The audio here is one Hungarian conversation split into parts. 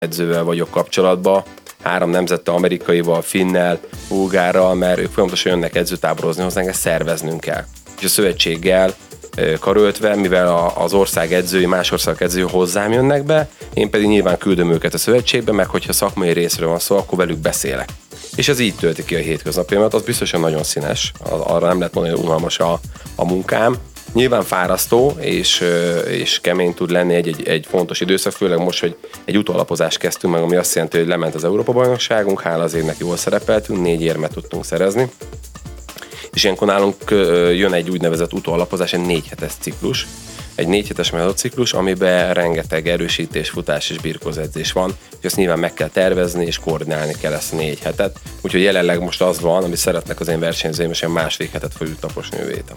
edzővel vagyok kapcsolatban, 3 nemzettel, amerikaival, finnel, bulgárral, mert ők folyamatosan jönnek edzőtáborozni hozzánk, ezt szerveznünk kell. És a szövetséggel karöltve, mivel az ország edzői, más ország edzői hozzám jönnek be, én pedig nyilván küldöm őket a szövetségbe, meg hogyha szakmai részről van szó, akkor velük beszélek. És ez így tölti ki a hétköznapjaimat, az biztosan nagyon színes, arra nem lehet mondani, hogy unalmas a munkám. Nyilván fárasztó és kemény tud lenni egy fontos időszak, főleg most, hogy egy utóalapozást kezdtünk meg, ami azt jelenti, hogy lement az Európa-bajnokságunk, hála az évnek jól szerepeltünk, 4 érmet tudtunk szerezni. És ilyenkor nálunk jön egy úgynevezett utóalapozás, egy 4 hetes ciklus. Egy 4 hetes metodciklus, amiben rengeteg erősítés, futás és birkózedzés van, és ezt nyilván meg kell tervezni, és koordinálni kell ezt 4 hetet. Úgyhogy jelenleg most az van, amit szeretnek az én versenyzőim, és én 1,5 hetet fogjuk taposni jövő héten.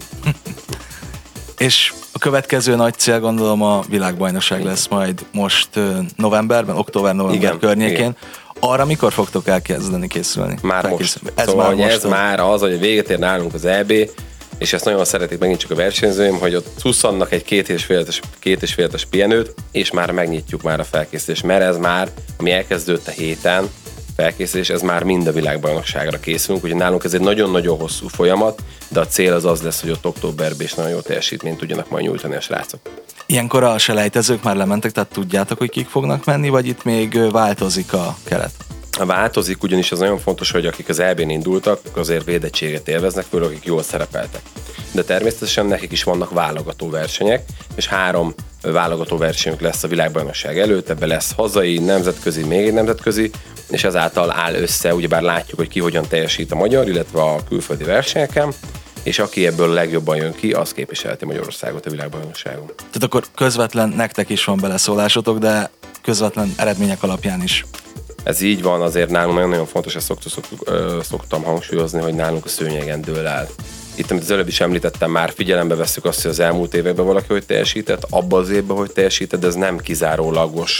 És a következő nagy cél, gondolom, a világbajnokság lesz majd most novemberben, október-november környékén. Igen. Arra mikor fogtok elkezdeni készülni? Már most. Ez már az, hogy véget ér nálunk az EB, és ezt nagyon szeretik megint csak a versenyzőim, hogy ott szusszannak egy 2,5 hetes pihenőt, és már megnyitjuk már a felkészülést, mert ez már, ami elkezdődött a héten, felkészülés, ez már mind a világbajnokságra készülünk, ugye nálunk ez egy nagyon-nagyon hosszú folyamat, de a cél az lesz, hogy ott októberben is nagyon jó teljesítményt tudjanak majd nyújtani a srácok. Ilyenkor a selejtezők már lementek, tehát tudjátok, hogy kik fognak menni, vagy itt még változik a keret? Változik, ugyanis az nagyon fontos, hogy akik az EB-n indultak, azért védettséget élveznek, főleg akik jól szerepeltek. De természetesen nekik is vannak válogató versenyek, és 3 válogató versenyünk lesz a világbajnokság előtt, ebbe lesz hazai, nemzetközi, még egy nemzetközi, és ezáltal áll össze, ugyebár látjuk, hogy ki hogyan teljesít a magyar, illetve a külföldi versenyeken, és aki ebből a legjobban jön ki, az képviselheti Magyarországot a világbajnokságon. Tehát akkor közvetlen nektek is van beleszólásotok, de közvetlen eredmények alapján is. Ez így van, azért nálunk nagyon-nagyon fontos, ezt szoktam hangsúlyozni, hogy nálunk a szőnyegen dől el. Itt, amit az előbb is említettem, már figyelembe vesszük azt, hogy az elmúlt években valaki hogy teljesített, abban az évben hogy teljesített, de ez nem kizárólagos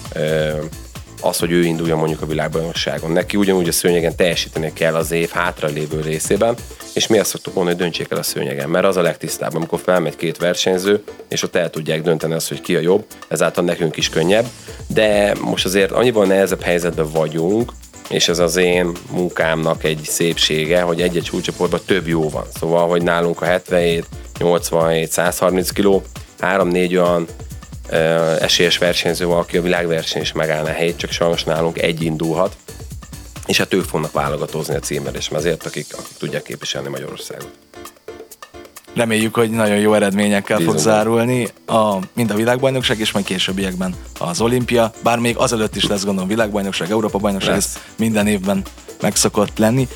az, hogy ő induljon mondjuk a világbajnokságon. Neki ugyanúgy a szőnyegen teljesíteni kell az év hátralévő részében, és mi azt szoktuk mondani, hogy döntsék el a szőnyegen, mert az a legtisztább, amikor felmegy 2 versenyző, és ott el tudják dönteni azt, hogy ki a jobb, ezáltal nekünk is könnyebb, de most azért annyival nehezebb helyzetben vagyunk, és ez az én munkámnak egy szépsége, hogy egy-egy csúcscsoportban több jó van. Szóval, hogy nálunk a 77, 87, 130 kg, 3-4 olyan esélyes versenyző van, aki a világverseny is megállna a helyét, csak sajnos nálunk egy indulhat, és hát ők fognak válogatózni a címverésben, azért akik tudják képviselni Magyarországot. Reméljük, hogy nagyon jó eredményekkel fog zárulni mind a világbajnokság, és majd későbbiekben az olimpia, bár még azelőtt is lesz, gondolom, világbajnokság, Európa-bajnokság, ez minden évben meg szokott lenni.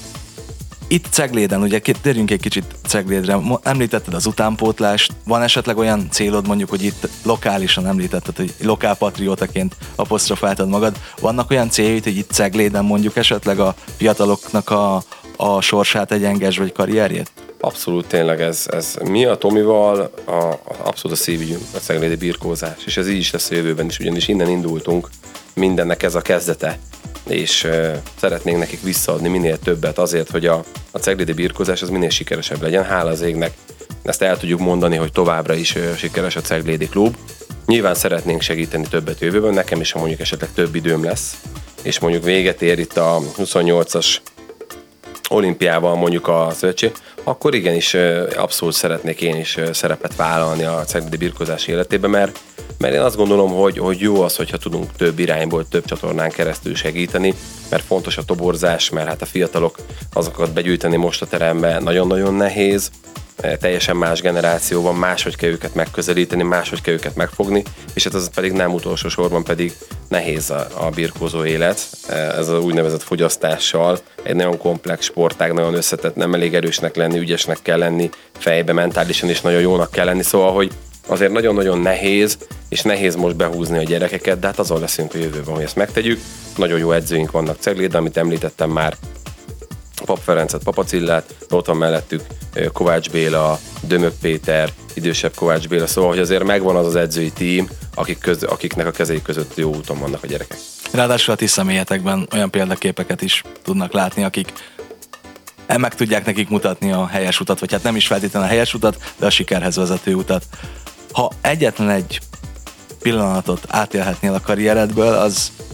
Itt Cegléden, ugye térjünk egy kicsit Ceglédre, említetted az utánpótlást, van esetleg olyan célod, mondjuk, hogy itt lokálisan említetted, hogy lokálpatriótaként apostrofáltad magad, vannak olyan céljaid, hogy itt Cegléden mondjuk esetleg a fiataloknak a sorsát egyengesd, vagy karrierjét? Abszolút, tényleg ez mi a Tomival abszolút a szívügyünk, a ceglédi birkózás, és ez így is lesz a jövőben is, ugyanis innen indultunk, mindennek ez a kezdete, és szeretnénk nekik visszaadni minél többet azért, hogy a ceglédi birkózás az minél sikeresebb legyen, hála az égnek. Ezt el tudjuk mondani, hogy továbbra is sikeres a Ceglédi klub. Nyilván szeretnénk segíteni többet jövőben, nekem is, ha mondjuk esetleg több időm lesz, és mondjuk véget ér itt a 28-as olimpiával mondjuk a szövetség, akkor igenis abszolút szeretnék én is szerepet vállalni a ceglédi birkózás életében, mert én azt gondolom, hogy jó az, hogyha tudunk több irányból, több csatornán keresztül segíteni, mert fontos a toborzás, mert hát a fiatalok azokat begyűjteni most a terembe nagyon-nagyon nehéz, teljesen más generáció van, máshogy kell őket megközelíteni, máshogy kell őket megfogni, és hát az pedig nem utolsó sorban pedig nehéz a birkózó élet, ez az úgynevezett fogyasztással, egy nagyon komplex sportág, nagyon összetett, nem elég erősnek lenni, ügyesnek kell lenni, fejbe, mentálisan is nagyon jónak kell lenni, szóval, hogy azért nagyon-nagyon nehéz, és nehéz most behúzni a gyerekeket, de hát azon leszünk a jövőben, hogy ezt megtegyük. Nagyon jó edzőink vannak Cegléden, amit említettem már, Pap Ferencet, Papacillát, ott van mellettük Kovács Béla, Dömök Péter, idősebb Kovács Béla, szóval, hogy azért megvan az az edzői tím, akiknek a kezei között jó úton vannak a gyerekek. Ráadásul a ti személyetekben olyan példaképeket is tudnak látni, akik meg tudják nekik mutatni a helyes utat, vagy hát nem is feltétlenül a helyes utat, de a sikerhez vezető utat. Ha egyetlen egy pillanatot átélhetnél a karrieredből, az